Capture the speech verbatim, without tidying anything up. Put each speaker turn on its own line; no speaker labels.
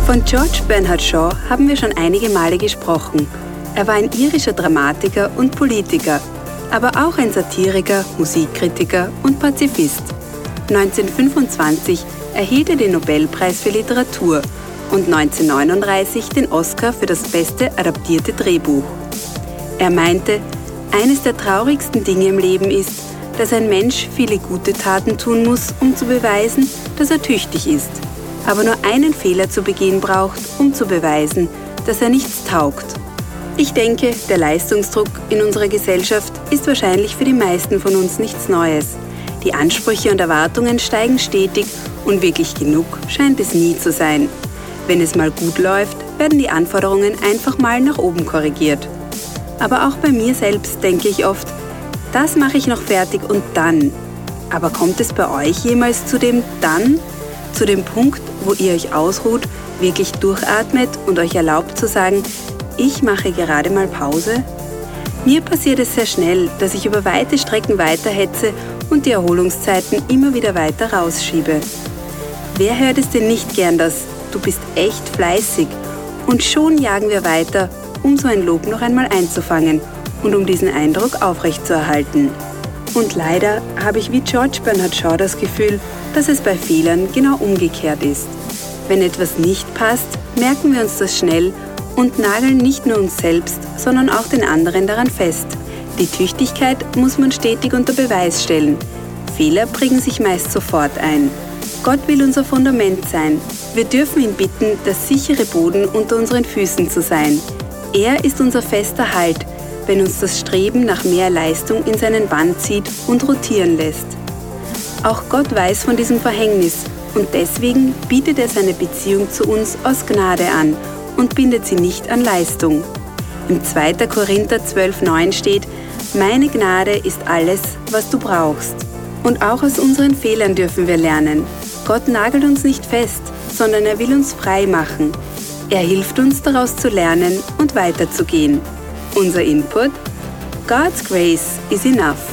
Von George Bernard Shaw haben wir schon einige Male gesprochen. Er war ein irischer Dramatiker und Politiker, aber auch ein Satiriker, Musikkritiker und Pazifist. neunzehnhundertfünfundzwanzig erhielt er den Nobelpreis für Literatur und neunzehnhundertneununddreißig den Oscar für das beste adaptierte Drehbuch. Er meinte, eines der traurigsten Dinge im Leben ist, dass ein Mensch viele gute Taten tun muss, um zu beweisen, dass er tüchtig ist, aber nur einen Fehler zu begehen braucht, um zu beweisen, dass er nichts taugt. Ich denke, der Leistungsdruck in unserer Gesellschaft ist wahrscheinlich für die meisten von uns nichts Neues. Die Ansprüche und Erwartungen steigen stetig und wirklich genug scheint es nie zu sein. Wenn es mal gut läuft, werden die Anforderungen einfach mal nach oben korrigiert. Aber auch bei mir selbst denke ich oft, das mache ich noch fertig und dann. Aber kommt es bei euch jemals zu dem Dann? Zu dem Punkt, wo ihr euch ausruht, wirklich durchatmet und euch erlaubt zu sagen, ich mache gerade mal Pause? Mir passiert es sehr schnell, dass ich über weite Strecken weiterhetze und die Erholungszeiten immer wieder weiter rausschiebe. Wer hört es denn nicht gern, dass du bist echt fleißig? Und schon jagen wir weiter, um so ein Lob noch einmal einzufangen und um diesen Eindruck aufrechtzuerhalten. Und leider habe ich wie George Bernard Shaw das Gefühl, dass es bei Fehlern genau umgekehrt ist. Wenn etwas nicht passt, merken wir uns das schnell und nageln nicht nur uns selbst, sondern auch den anderen daran fest. Die Tüchtigkeit muss man stetig unter Beweis stellen. Fehler prägen sich meist sofort ein. Gott will unser Fundament sein. Wir dürfen ihn bitten, der sichere Boden unter unseren Füßen zu sein. Er ist unser fester Halt, wenn uns das Streben nach mehr Leistung in seinen Bann zieht und rotieren lässt. Auch Gott weiß von diesem Verhängnis und deswegen bietet er seine Beziehung zu uns aus Gnade an und bindet sie nicht an Leistung. Im zweiter Korinther zwölf neun steht, meine Gnade ist alles, was du brauchst. Und auch aus unseren Fehlern dürfen wir lernen. Gott nagelt uns nicht fest, sondern er will uns frei machen. Er hilft uns, daraus zu lernen und weiterzugehen. Unser Input? God's grace is enough.